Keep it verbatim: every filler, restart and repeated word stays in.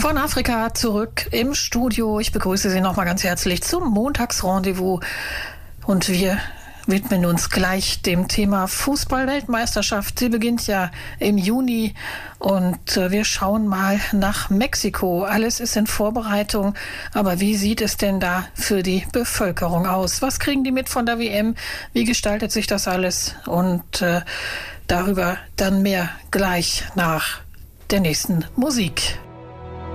Von Afrika zurück im Studio. Ich begrüße Sie nochmal ganz herzlich zum Montagsrendezvous. Und wir widmen uns gleich dem Thema Fußball-Weltmeisterschaft. Sie beginnt ja im Juni und wir schauen mal nach Mexiko. Alles ist in Vorbereitung, aber wie sieht es denn da für die Bevölkerung aus? Was kriegen die mit von der W M? Wie gestaltet sich das alles? Und äh, darüber dann mehr gleich nach der nächsten Musik.